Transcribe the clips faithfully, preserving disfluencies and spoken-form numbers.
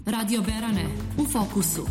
Radio Berane u fokusu.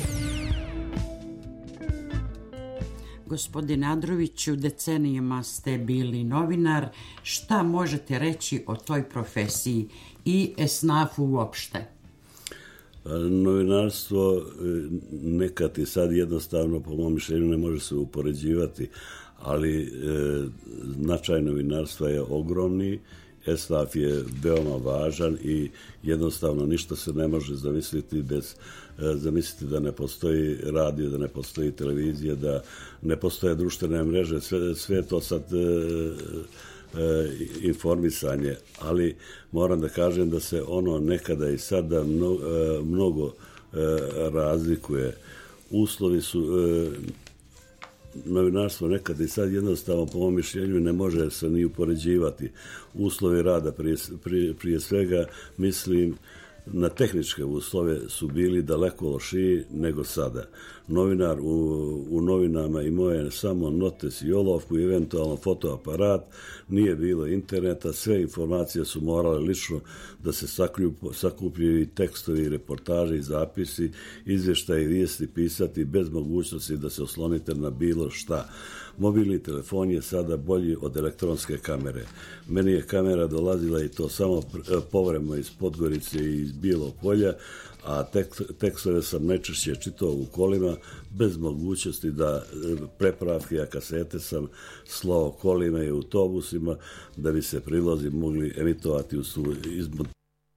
Gospodine Androviću, decenijama ste bili novinar. Šta možete reći o toj profesiji i esnafu uopšte? Novinarstvo nekad i sad jednostavno, po mom mišljenju, ne može se upoređivati, ali e, značaj novinarstva je ogromni. Esnaf je veoma važan i jednostavno ništa se ne može zamisliti bez zamisliti da ne postoji radio, da ne postoji televizija, da ne postoje društvene mreže, sve, sve to sad e, e, informisanje, ali moram da kažem da se ono nekada i sada mnogo, e, mnogo e, razlikuje. Uslovi su e, novinarstvo nekad i sad jednostavno, po mom mišljenju, ne može se ni upoređivati. Uslovi rada prije, prije, prije svega, mislim, na tehničke uslove su bili daleko lošiji nego sada. Novinar u, u novinama imao je samo notes i olovku i eventualno fotoaparat, nije bilo interneta, sve informacije su morale lično da se sakupljaju i tekstovi, reportaže i zapisi, izvještaje i vijesti pisati bez mogućnosti da se oslonite na bilo šta. Mobilni telefon je sada bolji od elektronske kamere. Meni je kamera dolazila i to samo povremeno iz Podgorice i iz Bijelog Polja, a tek, tekstove sam najčešće čitao u kolima bez mogućnosti da prepravke, a kasete sam slao kolima i autobusima da bi se prilozi mogli emitovati u su izbog.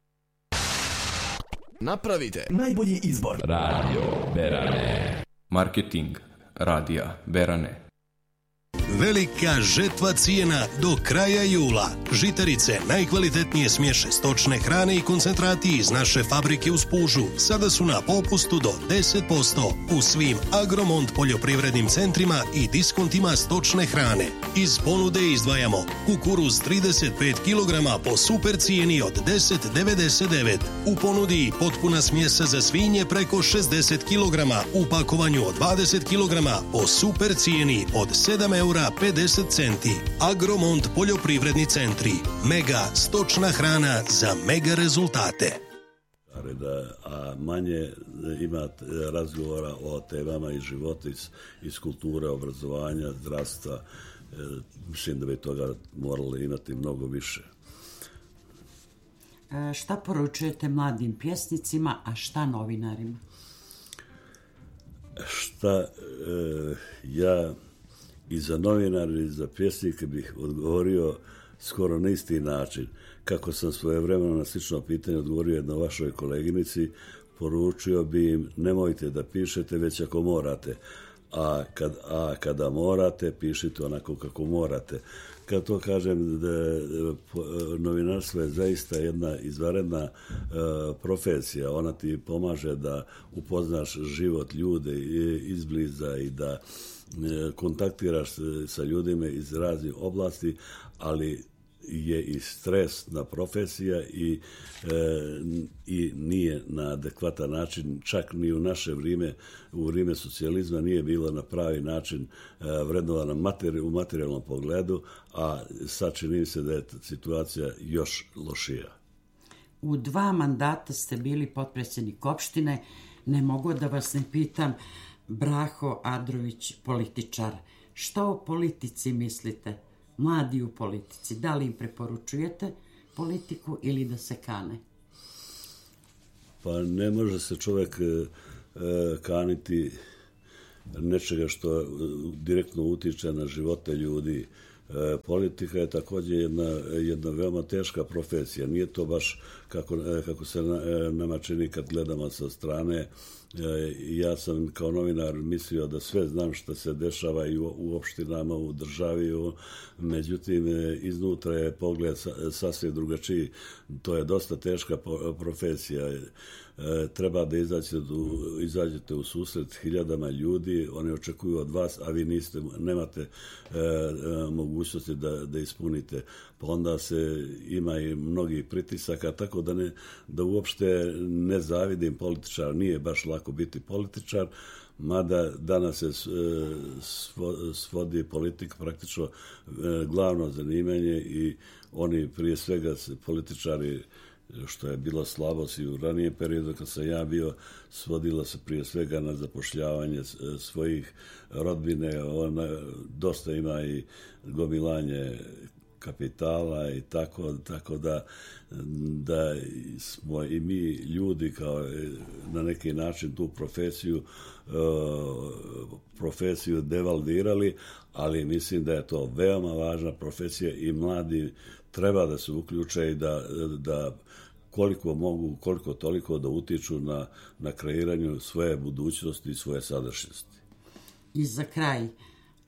Napravite najbolji izbor. Radio Berane. Marketing Radija Berane. Velika žetva cijena do kraja jula. Žitarice, najkvalitetnije smješe stočne hrane i koncentrati iz naše fabrike u Spužu sada su na popustu do deset posto u svim Agromont poljoprivrednim centrima i diskontima stočne hrane. Iz ponude izdvajamo kukuruz trideset pet kilograma po super cijeni od deset devedeset devet. U ponudi potpuna smjesa za svinje preko šezdeset kilograma u pakovanju od dvadeset kilograma po super cijeni od sedam eura pedeset centi. Agromont poljoprivredni centri. Mega stočna hrana za mega rezultate. A manje ima razgovora o temama iz života, iz, iz kulture, obrazovanja, zdravstva. E, mislim da bi toga morali imati mnogo više. E, šta poručujete mladim pjesnicima, a šta novinarima? Šta e, ja i za novinare i za pjesnike bih odgovorio skoro na isti način. Kako sam svojevremeno na slično pitanje odgovorio jednoj vašoj koleginici, poručio bi im nemojte da pišete već ako morate, a, kad, a kada morate, pišite onako kako morate. Kad to kažem, da novinarstvo je zaista jedna izvanredna e, profesija. Ona ti pomaže da upoznaš život ljude izbliza i da kontaktiraš sa ljudima iz raznih oblasti, ali je i stresna profesija i, e, i nije na adekvatan način, čak ni u naše vrijeme, u vrijeme socijalizma nije bilo na pravi način e, vrednovana materi, u materijalnom pogledu, a sad čini se da je situacija još lošija. U dva mandata ste bili potpredsjednik opštine, ne mogu da vas ne pitam, Braho Andrović, političar. Šta o politici mislite? Mladi u politici. Da li im preporučujete politiku ili da se kane? Pa ne može se čovjek e, kaniti nečega što direktno utiče na živote ljudi. E, politika je također jedna, jedna veoma teška profesija. Nije to baš kako, kako se nama čini kad gledamo sa strane. Ja sam kao novinar mislio da sve znam što se dešava i u, u opštinama, u državi, u, međutim iznutra je pogled sasvim drugačiji. To je dosta teška profesija. Treba da izađete, izađete u susret hiljadama ljudi, oni očekuju od vas, a vi niste, nemate e, mogućnosti da, da ispunite. Pa onda se ima i mnogih pritisaka, tako da, ne, da uopšte ne zavidim političar, nije baš lako biti političar, mada danas se svodi politik praktično glavno zanimanje i oni prije svega političari što je bila slabost i u ranijem periodu kad sam ja bio, svodila se prije svega na zapošljavanje svojih rodbine. Ona dosta ima i gomilanje kapitala i tako, tako da, da smo i mi ljudi kao na neki način tu profesiju profesiju devalvirali, ali mislim da je to veoma važna profesija i mladi treba da se uključe i da, da koliko mogu, koliko toliko da utiču na, na kreiranju svoje budućnosti i svoje sadašnjosti. I za kraj uh,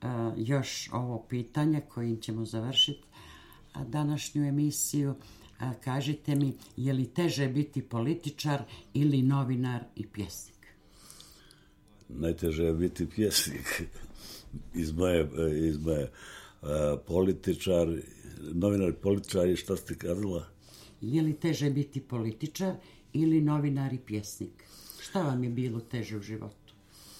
još ovo pitanje kojim ćemo završiti današnju emisiju. Uh, kažite mi, je li teže biti političar ili novinar i pjesnik? Najteže je biti pjesnik. Iz moje, iz moje uh, političar, novinar i političar i šta ste kazala? Je li teže biti političar ili novinar i pjesnik? Šta vam je bilo teže u životu?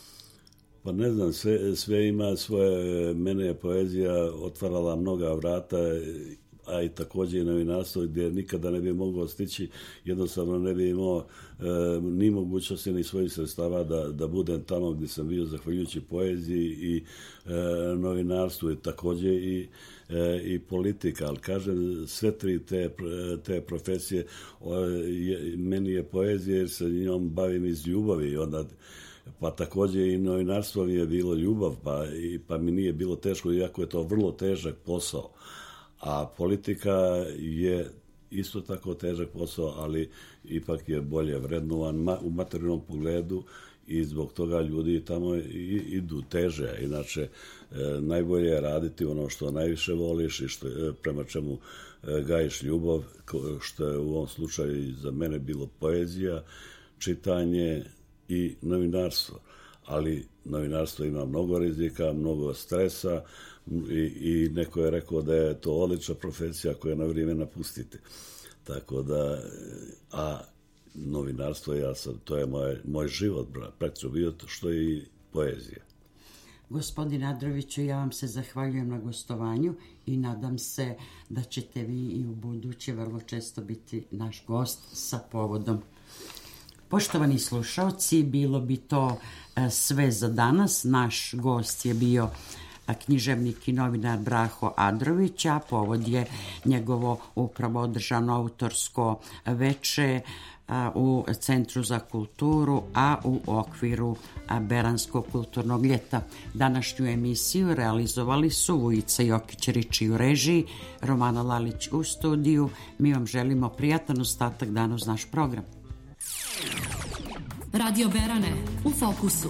Pa ne znam, sve, sve ima svoje, mene je poezija otvarala mnoga vrata, a i također i novinarstvo gdje nikada ne bi mogao stići, jednostavno ne bi imao e, ni mogućnosti ni svojih sredstava da, da budem tamo gdje sam bio zahvaljujući poeziji i e, novinarstvu i također i, e, i politika, ali kažem sve tri te, te profesije, o, je, meni je poezija jer se njom bavim iz ljubavi i onda pa također i novinarstvo mi je bilo ljubav, pa, i, pa mi nije bilo teško, iako je to vrlo težak posao. A politika je isto tako težak posao, ali ipak je bolje vrednovan ma, u materijalnom pogledu i zbog toga ljudi tamo i, idu teže. Inače, e, najbolje je raditi ono što najviše voliš i što, e, prema čemu e, gajiš ljubav, što je u ovom slučaju za mene bilo poezija, čitanje i novinarstvo. Ali novinarstvo ima mnogo rizika, mnogo stresa i, i neko je rekao da je to odlična profesija koja na vrijeme napustiti. Tako da, a novinarstvo, ja sam, to je moj, moj život, praktično bio to što je i poezija. Gospodine Adroviću, ja vam se zahvaljujem na gostovanju i nadam se da ćete vi i u buduće vrlo često biti naš gost sa povodom. Poštovani slušalci, bilo bi to sve za danas. Naš gost je bio književnik i novinar Braho Adrović, a povod je njegovo upravo održano autorsko veče u Centru za kulturu, a u okviru Beranskog kulturnog ljeta. Današnju emisiju realizovali su Vujica Jokić-Riči u režiji, Romana Lalić u studiju. Mi vam želimo prijatan ostatak dana uz naš program. Radio Berane, u fokusu.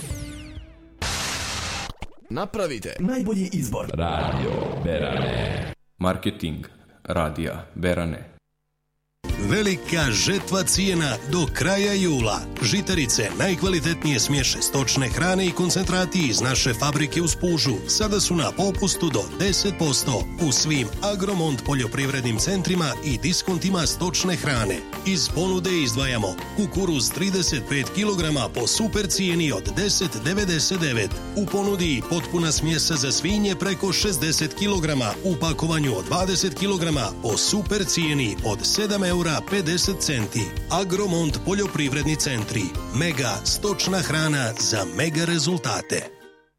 Napravite najbolji izbor. Radio Berane. Marketing radija Berane. Velika žetva cijena do kraja jula. Žitarice, najkvalitetnije smješe stočne hrane i koncentrati iz naše fabrike u Spužu sada su na popustu do deset posto u svim Agromont poljoprivrednim centrima i diskontima stočne hrane. Iz ponude izdvajamo kukuruz trideset pet kilograma po super cijeni od deset devedeset devet. U ponudi potpuna smjesa za svinje preko šezdeset kilograma u pakovanju od dvadeset kilograma po super cijeni od sedam eura pedeset centi. Agromont poljoprivredni centri. Mega stočna hrana za mega rezultate.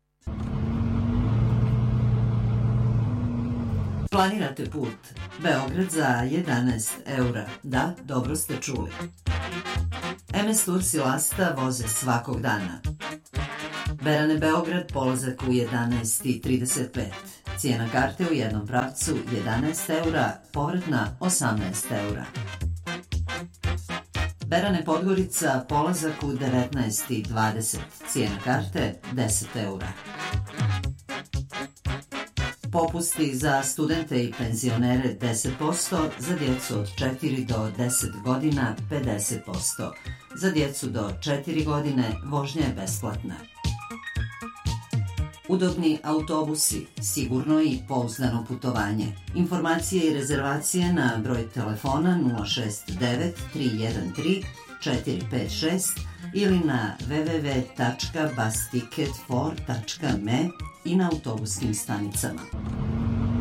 Planirate put Beograd za jedanaest eura. Da, dobro ste čuli. em es Tours i Lasta voze svakog dana. Berane Beograd, polazak u jedanaest i trideset pet. Cijena karte u jednom pravcu jedanaest eura, povratna osamnaest eura. Berane Podgorica, polazak u devetnaest i dvadeset. Cijena karte deset eura. Popusti za studente i penzionere deset posto, za djecu od četiri do deset godina pedeset posto. Za djecu do četiri godine vožnja je besplatna. Udobni autobusi, sigurno i pouzdano putovanje. Informacije i rezervacije na broj telefona nula šest devet tri jedan tri četiri pet šest ili na w w w tačka bus ticket for tačka me i na autobuskim stanicama.